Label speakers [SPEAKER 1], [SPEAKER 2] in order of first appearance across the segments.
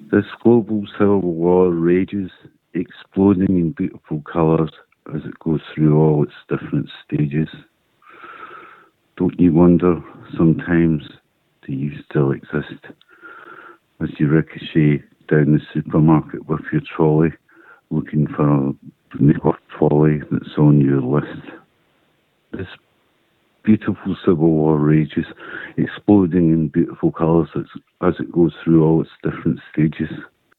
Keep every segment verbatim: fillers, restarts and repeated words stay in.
[SPEAKER 1] This global civil war rages, exploding in beautiful colours as it goes through all its different stages. Don't you wonder sometimes, do you still exist? As you ricochet down the supermarket with your trolley, looking for the next trolley that's on your list. This beautiful civil war rages, exploding in beautiful colours as, as it goes through all its different stages.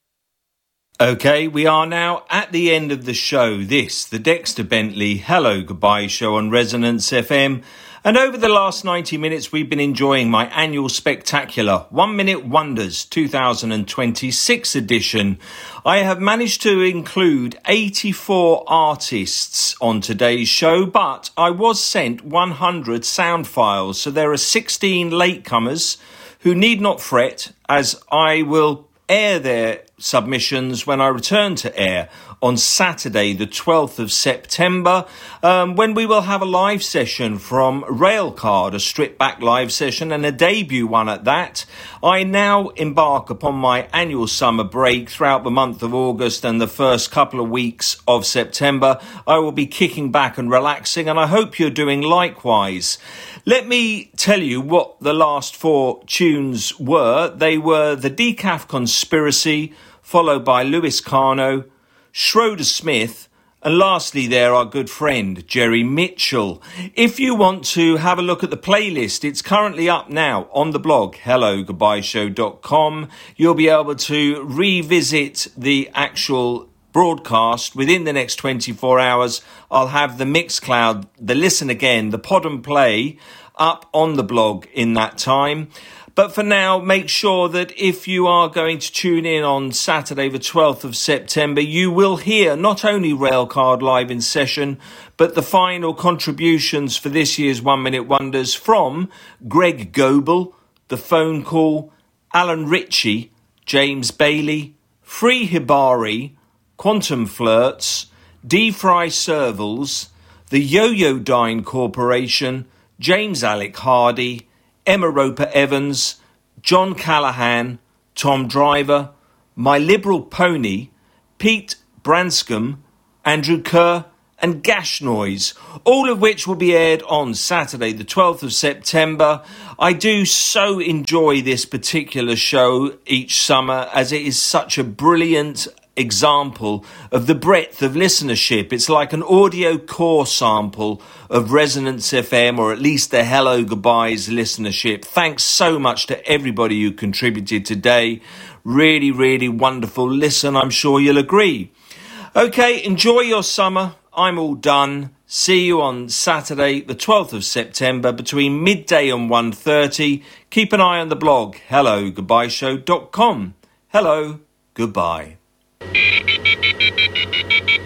[SPEAKER 2] Okay, we are now at the end of the show. This, the Dexter Bentley Hello Goodbye show on Resonance F M. And over the last ninety minutes, we've been enjoying my annual spectacular One Minute Wonders two thousand twenty-six edition. I have managed to include eighty-four artists on today's show, but I was sent one hundred sound files. So there are sixteen latecomers who need not fret, as I will air their submissions when I return to air on Saturday the twelfth of September, um, when we will have a live session from Railcard, a stripped back live session and a debut one at that. I now embark upon my annual summer break throughout the month of August and the first couple of weeks of September. I will be kicking back and relaxing, and I hope you're doing likewise. Let me tell you what the last four tunes were. They were The Decaf Conspiracy, followed by Lewis Carno, Schroeder Smith, and lastly there, our good friend Jerry Mitchell. If you want to have a look at the playlist, it's currently up now on the blog hello goodbye show dot com. You'll be able to revisit the actual broadcast within the next twenty-four hours. I'll have the Mixcloud, the Listen Again, the Pod and Play up on the blog in that time. But for now, make sure that if you are going to tune in on Saturday the twelfth of September, you will hear not only Railcard live in session, but the final contributions for this year's One Minute Wonders from Greg Goebel, The Phone Call, Alan Ritchie, James Bailey, Free Hibari, Quantum Flirts, D. Fry Servals, the Yo-Yo Dine Corporation, James Alec Hardy, Emma Roper Evans, John Callahan, Tom Driver, My Liberal Pony, Pete Branscombe, Andrew Kerr and Gash Noise, all of which will be aired on Saturday the twelfth of September. I do so enjoy this particular show each summer, as it is such a brilliant example of the breadth of listenership. It's like an audio core sample of Resonance F M, or at least the Hello Goodbyes listenership. Thanks so much to everybody who contributed today. Really, really wonderful listen, I'm sure you'll agree. Okay, enjoy your summer. I'm all done. See you on Saturday the twelfth of September between midday and one thirty. Keep an eye on the blog hello goodbye show dot com. Hello, goodbye.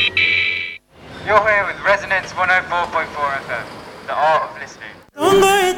[SPEAKER 3] You're here with Resonance one oh four point four F M, the art of listening.